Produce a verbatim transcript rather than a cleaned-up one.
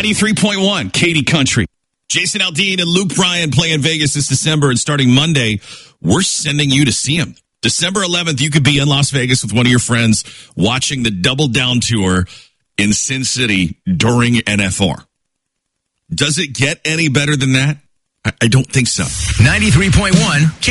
ninety-three point one, Katy Country. Jason Aldean and Luke Bryan play in Vegas this December, and starting Monday, we're sending you to see them. December eleventh, you could be in Las Vegas with one of your friends watching the Double Down Tour in Sin City during N F R. Does it get any better than that? I, I don't think so. ninety-three point one